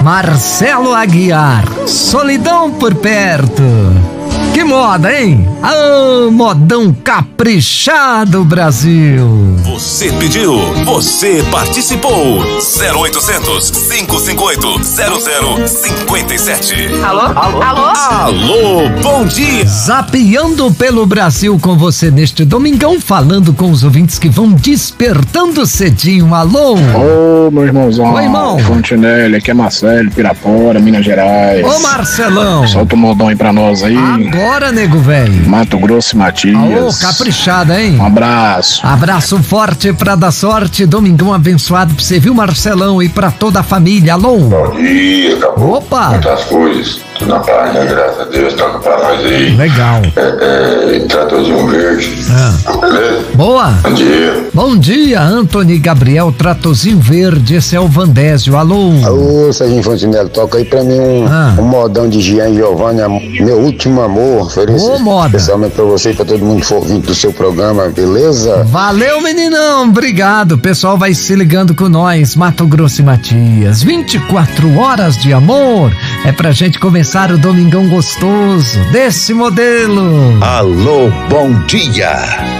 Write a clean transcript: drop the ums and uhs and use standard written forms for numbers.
Marcelo Aguiar, Solidão por Perto. Que moda, hein? Ah, modão caprichado, Brasil. Você pediu, você participou. 0800 558 0057. Alô? Alô, bom dia. Zapeando pelo Brasil com você neste domingão, falando com os ouvintes que vão despertando cedinho. Alô? Ô, meu irmãozão. Oi, irmão. Fontinelli, aqui é Marcelo, Pirapora, Minas Gerais. Ô, Marcelão. Solta o modão aí pra nós aí. Agora, nego velho. Mato Grosso e Matias. Ô, caprichada, hein? Um abraço. Abraço forte pra dar sorte. Domingão abençoado pra você, viu, Marcelão? E pra toda a família. Alô? Bom dia, acabou. Opa! Muitas coisas. Tudo na paz, né? Graças a Deus, toca pra nós aí. Legal. Tratorzinho verde. Beleza? Boa. Bom dia. Bom dia, Antony Gabriel, Tratozinho Verde. Esse é o Vandésio. Alô? Alô, Serginho Fontinelli, toca aí pra mim um modão de Gian Giovanni, meu último amor. Ô, moda. Especialmente pra você e pra todo mundo que for ouvinte do seu programa, beleza? Valeu, meninão. Obrigado. O pessoal vai se ligando com nós. Mato Grosso e Matias. 24 horas de amor. É pra gente começar o domingão gostoso desse modelo. Alô, bom dia.